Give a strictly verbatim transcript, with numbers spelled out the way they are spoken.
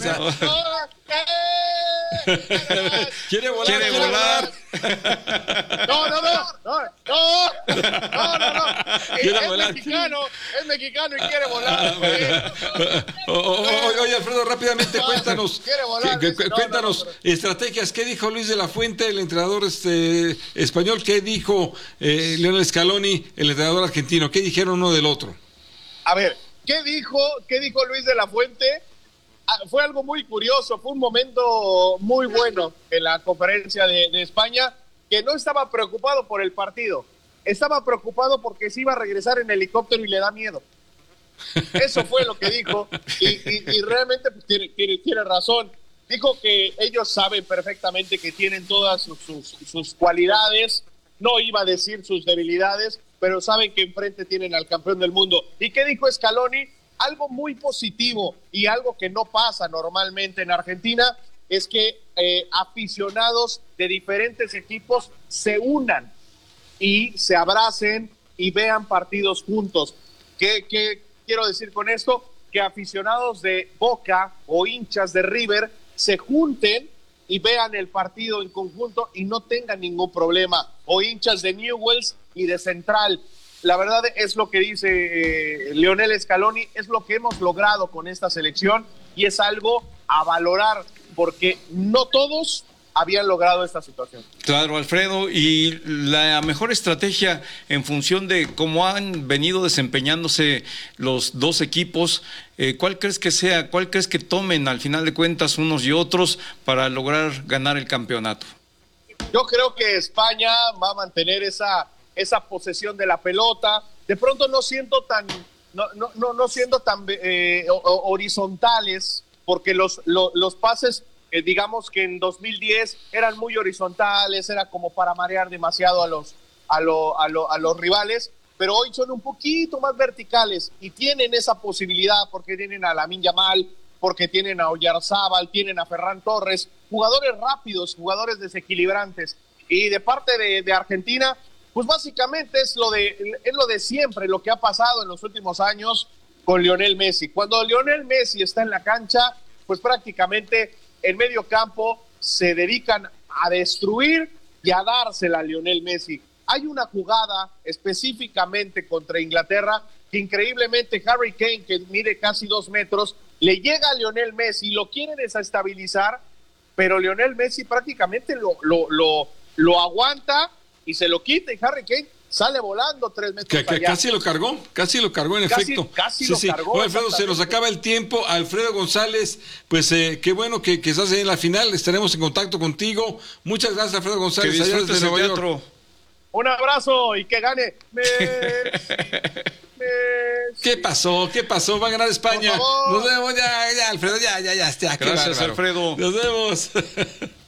sea, No, quiere volar, quiere quiere volar. No, no, no, no, no, no, no, no. Quiere Es volar. mexicano, es mexicano y quiere Ah, volar. bueno. O- o- o- Oye, Alfredo, rápidamente No, cuéntanos, quiere volar, que- ese, que- no, cuéntanos no, no, pero- estrategias. ¿Qué dijo Luis de la Fuente, el entrenador este español? ¿Qué dijo eh, Lionel Scaloni, el entrenador argentino? ¿Qué dijeron uno del otro? A ver, ¿qué dijo, qué dijo Luis de la Fuente? Ah, fue algo muy curioso, fue un momento muy bueno en la conferencia de, de España, que no estaba preocupado por el partido, estaba preocupado porque se iba a regresar en helicóptero y le da miedo. Eso fue lo que dijo, y, y, y realmente pues, tiene, tiene, tiene razón. Dijo que ellos saben perfectamente que tienen todas sus, sus, sus cualidades, no iba a decir sus debilidades, pero saben que enfrente tienen al campeón del mundo. ¿Y qué dijo Scaloni? Algo muy positivo y algo que no pasa normalmente en Argentina es que eh, aficionados de diferentes equipos se unan y se abracen y vean partidos juntos. ¿Qué, qué quiero decir con esto? Que aficionados de Boca o hinchas de River se junten y vean el partido en conjunto y no tengan ningún problema, o hinchas de Newell's y de Central. La verdad es lo que dice eh, Lionel Scaloni, es lo que hemos logrado con esta selección y es algo a valorar porque no todos habían logrado esta situación. Claro, Alfredo, y la mejor estrategia en función de cómo han venido desempeñándose los dos equipos, eh, ¿cuál crees que sea, cuál crees que tomen al final de cuentas unos y otros para lograr ganar el campeonato? Yo creo que España va a mantener esa, esa posesión de la pelota, de pronto no siento tan, no, no, no, no siendo tan eh, horizontales, porque los, los, los pases Eh, digamos que en dos mil diez eran muy horizontales, era como para marear demasiado a los, a, lo, a, lo, a los rivales, pero hoy son un poquito más verticales y tienen esa posibilidad porque tienen a Lamine Yamal, porque tienen a Oyarzábal, tienen a Ferran Torres, jugadores rápidos, jugadores desequilibrantes. Y de parte de, de Argentina, pues básicamente es lo, de, es lo de siempre, lo que ha pasado en los últimos años con Lionel Messi. Cuando Lionel Messi está en la cancha, pues prácticamente en medio campo se dedican a destruir y a dársela a Lionel Messi. Hay una jugada específicamente contra Inglaterra que increíblemente Harry Kane, que mide casi dos metros, le llega a Lionel Messi, lo quiere desestabilizar, pero Lionel Messi prácticamente lo, lo, lo, lo aguanta y se lo quita y Harry Kane sale volando tres metros Que, que allá. casi lo cargó, casi lo cargó en Casi- efecto. casi sí, lo sí. cargó, Oye, Alfredo, se nos exactamente. acaba el tiempo. Alfredo González, pues eh, qué bueno que, que estás ahí en la final. Estaremos en contacto contigo. Muchas gracias, Alfredo Que González. allá disfrutes desde el Nueva York. teatro. Un abrazo y que gane Messi, Messi. ¿Qué pasó? ¿Qué pasó? Va a ganar España. Por favor. Nos vemos ya, ya, Alfredo, ya, ya, ya. ya qué Gracias, bárbaro. Alfredo. Nos vemos.